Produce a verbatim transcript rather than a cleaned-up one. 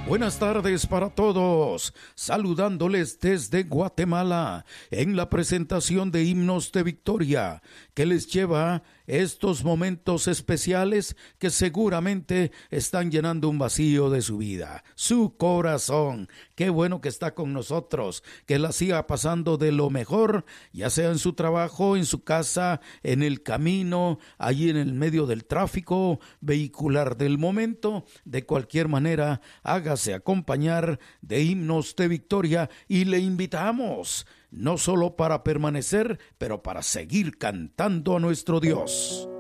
Buenas tardes para todos, saludándoles desde Guatemala en la presentación de Himnos de Victoria, que les lleva estos momentos especiales que seguramente están llenando un vacío de su vida, su corazón. Qué bueno que está con nosotros, que la siga pasando de lo mejor, ya sea en su trabajo, en su casa, en el camino, allí en el medio del tráfico vehicular del momento. De cualquier manera, hágase acompañar de Himnos de Victoria y le invitamos no solo para permanecer, pero para seguir cantando a nuestro Dios.